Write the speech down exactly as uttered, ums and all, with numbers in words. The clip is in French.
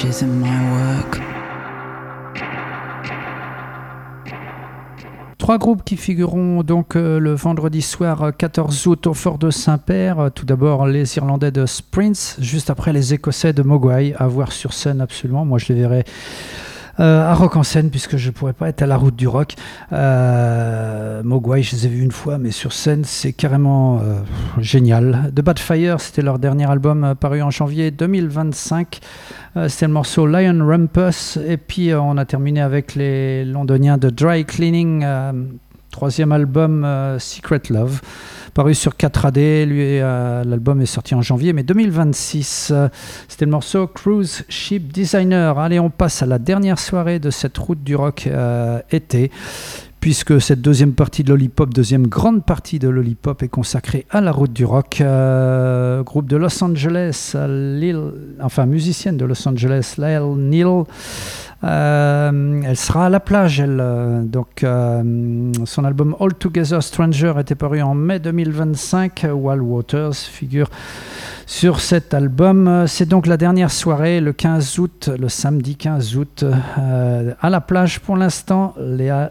changes in my work. Trois groupes qui figureront donc euh, le vendredi soir quatorze août au Fort de Saint-Père. Tout d'abord les Irlandais de Sprints, juste après les Écossais de Mogwai, à voir sur scène absolument. Moi je les verrai euh, à Rock en scène puisque je ne pourrais pas être à la route du rock. Euh, Mogwai, je les ai vus une fois, mais sur scène c'est carrément euh, génial. The Bad Fire, c'était leur dernier album euh, paru en janvier deux mille vingt-cinq. Euh, c'était le morceau Lion Rumpus, et puis euh, on a terminé avec les londoniens de Dry Cleaning, euh, troisième album euh, Secret Love, paru sur quatre A D. Lui, euh, l'album est sorti en janvier, mais deux mille vingt-six. Euh, c'était le morceau Cruise Ship Designer. Allez, on passe à la dernière soirée de cette route du rock euh, été, puisque cette deuxième partie de Lollipop, deuxième grande partie de Lollipop est consacrée à la route du rock. Euh, groupe de Los Angeles, Lil, enfin musicienne de Los Angeles, Lyle Neal. Euh, elle sera à la plage, elle. Euh, donc, euh, son album All Together Stranger était paru en mai deux mille vingt-cinq. Wal Waters figure sur cet album. C'est donc la dernière soirée, le quinze août, le samedi quinze août, euh, à la plage pour l'instant. Léa